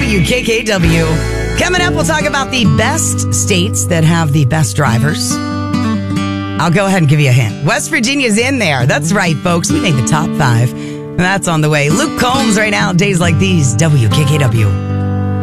WKKW. Coming up, we'll talk about the best states that have the best drivers. I'll go ahead and give you a hint. West Virginia's in there. That's right, folks. We made the top 5. And that's on the way. Luke Combs right now, Days Like These, WKKW.